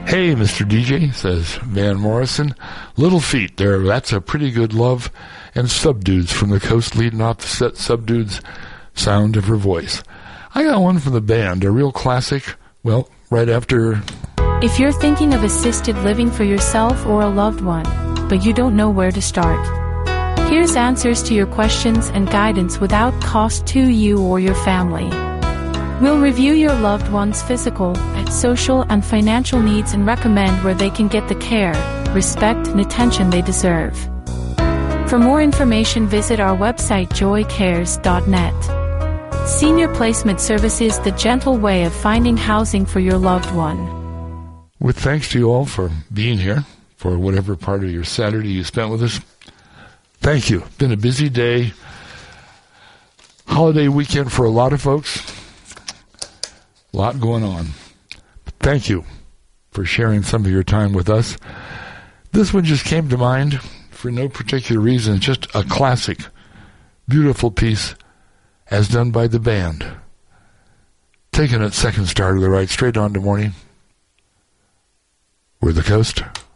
Hey, Mr. DJ, says Van Morrison. Little Feat there. That's a pretty good love. And Subdudes from the coast leading off the set. Subdudes, sound of her voice. I got one from the band, a real classic. Well, right after... If you're thinking of assisted living for yourself or a loved one, but you don't know where to start, here's answers to your questions and guidance without cost to you or your family. We'll review your loved one's physical, social, and financial needs and recommend where they can get the care, respect, and attention they deserve. For more information, visit our website joycares.net. Senior Placement Services, the gentle way of finding housing for your loved one. With thanks to you all for being here, for whatever part of your Saturday you spent with us. Thank you. Been a busy day. Holiday weekend for a lot of folks. A lot going on. Thank you for sharing some of your time with us. This one just came to mind for no particular reason. Just a classic, beautiful piece as done by the band. Taking it second star to the right, straight on to morning. We're the coast.